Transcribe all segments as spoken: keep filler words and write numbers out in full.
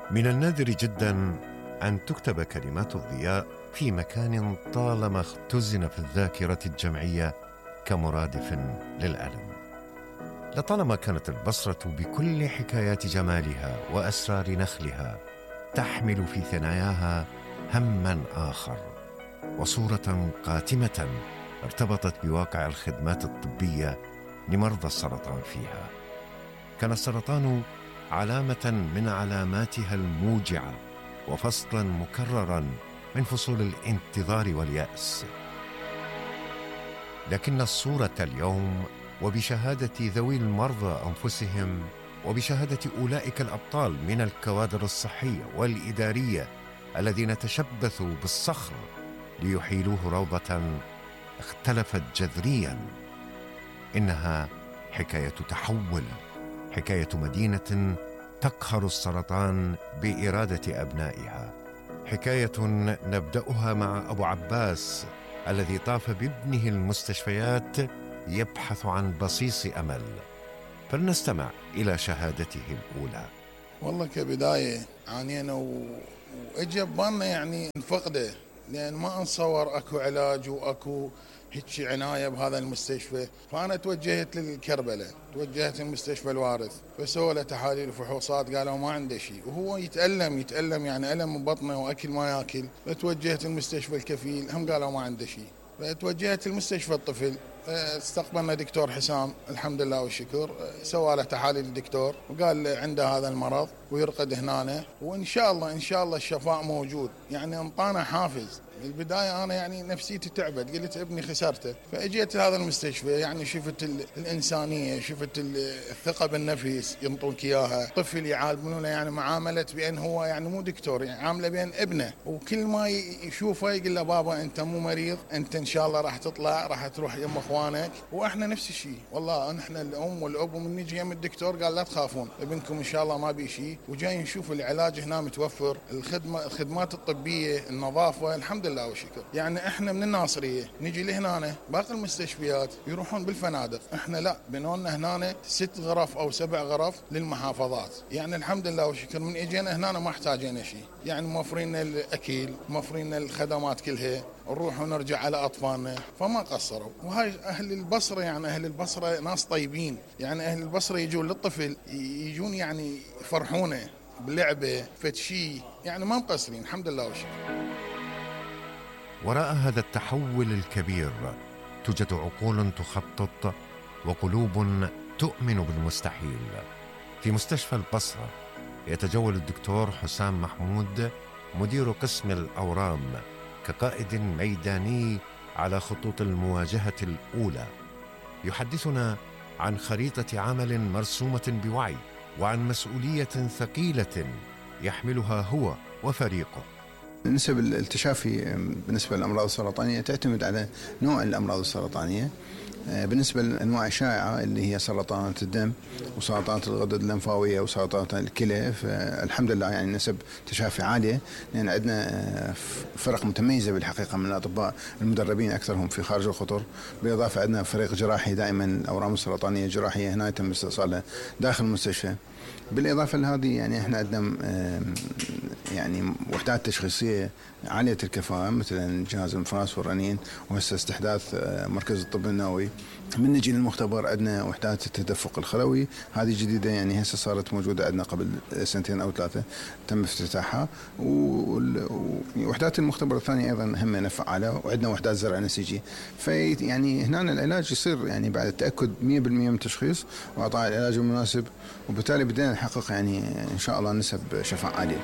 من النادر جدا أن تكتب كلمات الضياء في مكان طالما اختزن في الذاكرة الجمعية كمرادف للألم. لطالما كانت البصرة بكل حكايات جمالها وأسرار نخلها تحمل في ثناياها هما آخر وصورة قاتمة ارتبطت بواقع الخدمات الطبية لمرضى السرطان فيها. كان السرطان علامة من علاماتها الموجعة وفصلا مكررا من فصول الانتظار واليأس. لكن الصورة اليوم وبشهادة ذوي المرضى أنفسهم وبشهادة أولئك الأبطال من الكوادر الصحية والإدارية الذين تشبثوا بالصخر ليحيلوه روضة اختلفت جذريا. إنها حكاية تحول، حكاية مدينة تقهر السرطان بإرادة أبنائها، حكاية نبدأها مع أبو عباس الذي طاف بابنه المستشفيات يبحث عن بصيص أمل. فلنستمع إلى شهادته الأولى. والله كبداية عانينا و... وإجا ببالنا يعني نفقده، لأن ما نصور أكو علاج وأكو هيك عناية بهذا المستشفى. فأنا توجهت للكربلة، توجهت للمستشفى الوارث، فسووا له تحاليل وفحوصات قالوا ما عنده شيء، وهو يتألم يتألم يعني ألم ببطنه وأكل ما يأكل. فتوجهت للمستشفى الكفيل، هم قالوا ما عنده شيء. فتوجهت للمستشفى الطفل، استقبلنا دكتور حسام الحمد لله والشكر، سوى له تحاليل الدكتور وقال عنده هذا المرض ويرقد هنا، وإن شاء الله إن شاء الله الشفاء موجود. يعني انطانا حافز. بالبداية أنا يعني نفسيتي تعبت، قلت ابني خسرته. فأجيت هذا المستشفى، يعني شفت الإنسانية، شفت الثقة بالنفس ينطونك إياها. طفل يعاملونه يعني معاملة بأن هو يعني مو دكتور، يعني عامله بأن ابنه، وكل ما يشوفه يقول له بابا أنت مو مريض، أنت إن شاء الله راح تطلع، راح تروح يم أخوانك. وإحنا نفس الشيء والله، نحن الأم والأب ومن نجي يم الدكتور قال لا تخافون ابنكم إن شاء الله ما بي شيء، وجاي نشوف العلاج هنا متوفر، الخدمة الخدمات الطبية، النظافة الحمد لله وشكر. يعني احنا من الناصريه نجي لهنا، باقي المستشفيات يروحون بالفنادق، احنا لا، بنولنا هنا ست غرف او سبع غرف للمحافظات. يعني الحمد لله وشكر من اجينا هنا ما احتاجينا شيء، يعني موفرين الاكل، موفرين الخدمات كلها، نروح ونرجع على اطفالنا، فما قصروا. وهاي اهل البصره، يعني اهل البصره ناس طيبين، يعني اهل البصره يجون للطفل يجون يعني يفرحونه بلعبه فتشي، يعني ما مقصرين الحمد لله وشكر. وراء هذا التحول الكبير توجد عقول تخطط وقلوب تؤمن بالمستحيل. في مستشفى البصرة يتجول الدكتور حسام محمود مدير قسم الأورام كقائد ميداني على خطوط المواجهة الأولى، يحدثنا عن خريطة عمل مرسومة بوعي وعن مسؤولية ثقيلة يحملها هو وفريقه. نسب التشافي بالنسبة للأمراض السرطانية تعتمد على نوع الأمراض السرطانية. بالنسبة للأنواع الشائعة اللي هي سرطانات الدم وسرطانات الغدد اللمفاوية وسرطانات الكلى، فالحمد لله يعني نسب تشافي عالية، لأن عندنا فرق متميزة بالحقيقة من الأطباء المدربين أكثرهم في خارج الخطر، بالإضافة عندنا فريق جراحي دائما الأورام السرطانية الجراحية هنا يتم استئصالها داخل المستشفى. بالإضافة لهذه يعني إحنا عندنا يعني وحدات تشخيصية عالية الكفاءة، مثلا جهاز الانفراس والرنين، وهسه استحداث مركز الطب النووي. من نجي للمختبر عندنا وحدات التدفق الخلوي، هذه جديدة يعني هسه صارت موجودة عندنا قبل سنتين أو ثلاثة تم افتتاحها. ووحدات المختبر الثانية أيضا هم فعالة، وعندنا وحدات زرع نسيجي. في يعني هنا العلاج يصير يعني بعد التأكد مية بالمية من التشخيص وإعطاء العلاج المناسب، وبالتالي بدنا نحقق يعني إن شاء الله نسب شفاء عالية.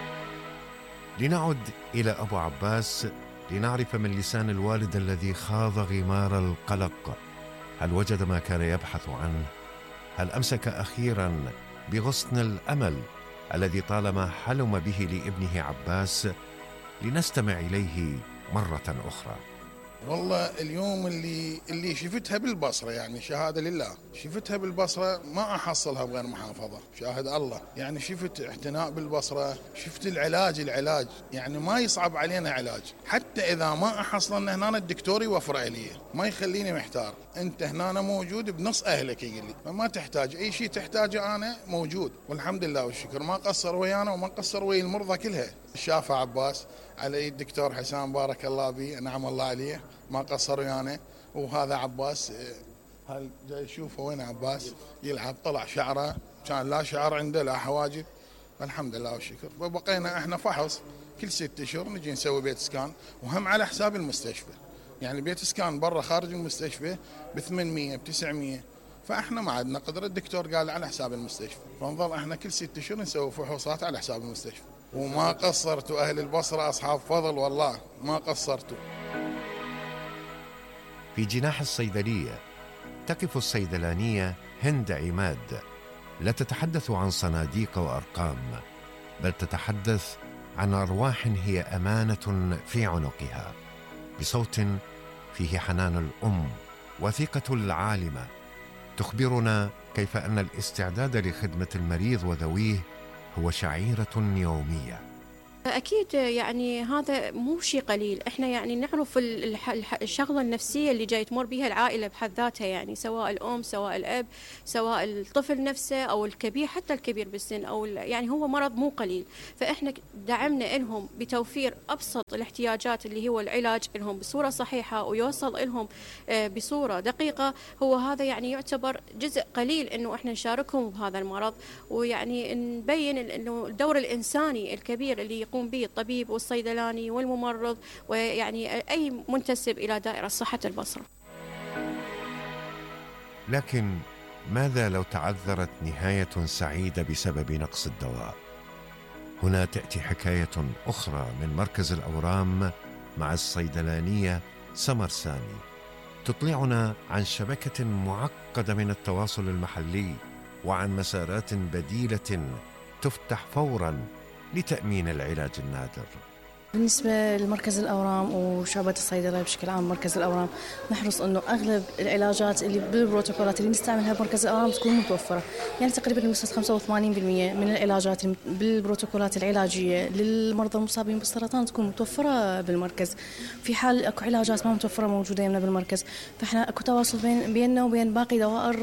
لنعد إلى أبو عباس لنعرف من لسان الوالد الذي خاض غمار القلق، هل وجد ما كان يبحث عنه؟ هل أمسك أخيرا بغصن الأمل الذي طالما حلم به لابنه عباس؟ لنستمع إليه مرة أخرى. والله اليوم اللي اللي شفتها بالبصرة، يعني شهادة لله، شفتها بالبصرة ما أحصلها بغير محافظة، شاهد الله. يعني شفت اعتناء بالبصرة، شفت العلاج العلاج يعني ما يصعب علينا علاج، حتى إذا ما أحصلنا هنا الدكتور يوفر لي، ما يخليني محتار. أنت هنا موجود بنص أهلك يقول لي، فما تحتاج أي شيء تحتاجه أنا موجود، والحمد لله والشكر. ما قصر ويانا وما قصر ويا المرضى كلها. الشافع عباس على يد الدكتور حسام بارك الله به، نعم الله عليه، ما قصر ويانا. وهذا عباس هل جاي يشوفه وين عباس يلعب، طلع شعره كان لا شعر عنده لا حواجب، الحمد لله والشكر. وبقينا احنا فحص كل ست اشهر نجي نسوي بيت سكان، وهم على حساب المستشفى. يعني بيت سكان برا خارج المستشفى ب ثمانمية ب تسعمية، فاحنا ما عندنا قدره. الدكتور قال على حساب المستشفى، فنظل احنا كل ست اشهر نسوي فحوصات على حساب المستشفى. وما قصرتوا أهل البصرة أصحاب فضل، والله ما قصرتوا. في جناح الصيدلية تقف الصيدلانية هند عماد، لا تتحدث عن صناديق وأرقام، بل تتحدث عن أرواح هي أمانة في عنقها، بصوت فيه حنان الأم وثقة العالمة، تخبرنا كيف أن الاستعداد لخدمة المريض وذويه هو شعيرة يومية. أكيد يعني هذا مو شيء قليل. إحنا يعني نعرف الشغلة النفسية اللي جاي تمر بها العائلة بحد ذاتها، يعني سواء الأم سواء الأب سواء الطفل نفسه أو الكبير، حتى الكبير بالسن، أو يعني هو مرض مو قليل. فإحنا دعمنا لهم بتوفير أبسط الاحتياجات اللي هو العلاج لهم بصورة صحيحة ويوصل لهم بصورة دقيقة. هو هذا يعني يعتبر جزء قليل إنه إحنا نشاركهم بهذا المرض، ويعني نبين إنه الدور الإنساني الكبير اللي يقوم به الطبيب والصيدلاني والممرض، ويعني أي منتسب إلى دائرة صحة البصرة. لكن ماذا لو تعذرت نهاية سعيدة بسبب نقص الدواء؟ هنا تأتي حكاية أخرى من مركز الأورام مع الصيدلانية سمر سامي، تطلعنا عن شبكة معقدة من التواصل المحلي وعن مسارات بديلة تفتح فوراً لتأمين العلاج النادر. بالنسبة لمركز الأورام وشعبة الصيدلة بشكل عام، مركز الأورام نحرص أنه أغلب العلاجات اللي بالبروتوكولات اللي نستعملها بمركز الأورام تكون متوفرة. يعني تقريبا بنسبة خمسة وثمانين بالمئة من العلاجات بالبروتوكولات العلاجية للمرضى المصابين بالسرطان تكون متوفرة بالمركز. في حال أكو علاجات ما متوفرة موجودة يمنا بالمركز، فإحنا أكو تواصل بين بيننا وبين باقي دوائر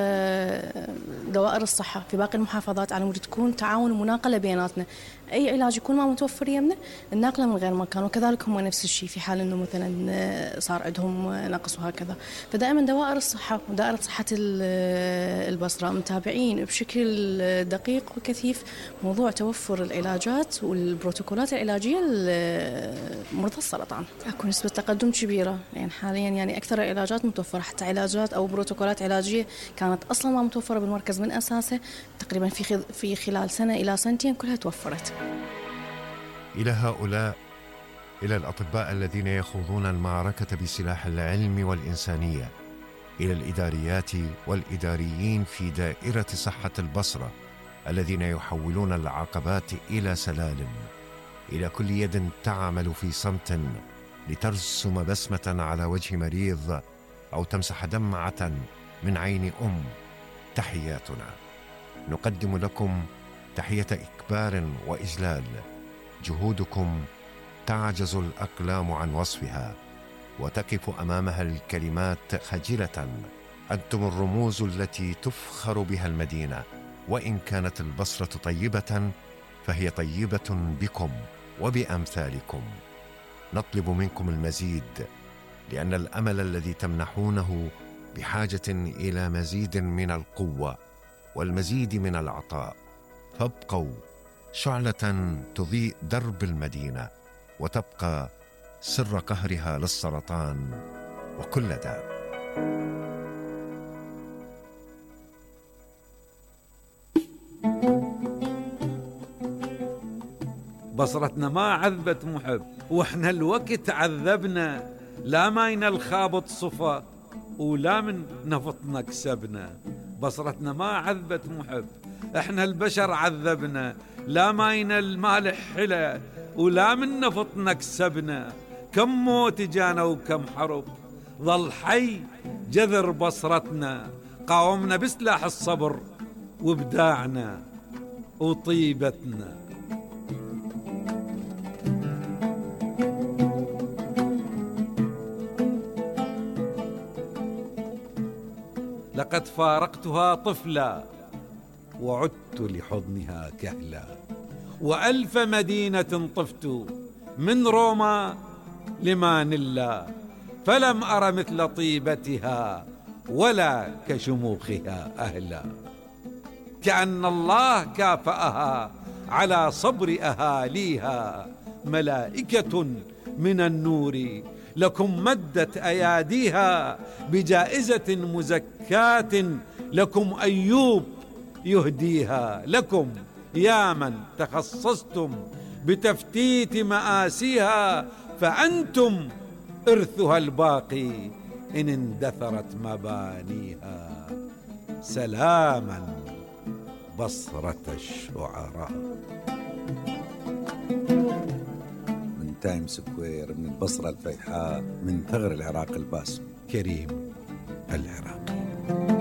دوائر الصحة في باقي المحافظات على مود تكون تعاون ومناقلة بيناتنا. أي علاج يكون ما متوفر يمنا الناقله من غير مكان، وكذلك هم نفس الشيء في حال انه مثلا صار عندهم نقص وهكذا. فدائما دوائر الصحه ودائره صحه البصره متابعين بشكل دقيق وكثيف موضوع توفر العلاجات والبروتوكولات العلاجيه لمرضى السرطان. اكو نسبه تقدم كبيره، يعني حاليا يعني اكثر العلاجات متوفره، حتى علاجات او بروتوكولات علاجيه كانت اصلا ما متوفره بالمركز من اساسه، تقريبا في في خلال سنه الى سنتين كلها توفرت. إلى هؤلاء، إلى الأطباء الذين يخوضون المعركة بسلاح العلم والإنسانية، إلى الإداريات والإداريين في دائرة صحة البصرة الذين يحولون العقبات إلى سلالم، إلى كل يد تعمل في صمت لترسم بسمة على وجه مريض أو تمسح دمعة من عين أم، تحياتنا. نقدم لكم تحية إكبار وإجلال. جهودكم تعجز الأقلام عن وصفها، وتقف أمامها الكلمات خجلة. أنتم الرموز التي تفخر بها المدينة، وإن كانت البصرة طيبة فهي طيبة بكم وبأمثالكم. نطلب منكم المزيد، لأن الأمل الذي تمنحونه بحاجة إلى مزيد من القوة والمزيد من العطاء. فابقوا شعلة تضيء درب المدينة، وتبقى سر قهرها للسرطان وكل داء. بصرتنا ما عذبت محب، واحنا الوقت عذبنا، لا ماينا الخابط صفا ولا من نفطنا كسبنا. بصرتنا ما عذبت محب، احنا البشر عذبنا، لا ماينا المالح حلا ولا من نفطنا كسبنا. كم موت جانا وكم حرب، ظل حي جذر بصرتنا، قاومنا بسلاح الصبر وابداعنا وطيبتنا. لقد فارقتها طفلا وعدت لحضنها كهلا، وألف مدينة طفت من روما لمانيلا، فلم أر مثل طيبتها ولا كشموخها أهلا. كأن الله كافأها على صبر أهاليها، ملائكة من النور لكم مدت أياديها، بجائزة مزكاة لكم أيوب يهديها. لكم يا من تخصصتم بتفتيت مآسيها، فأنتم إرثها الباقي إن اندثرت مبانيها. سلاما بصرة الشعراء. من تايم سكوير، من البصرة الفيحاء، من ثغر العراق الباسم، كريم العراقي.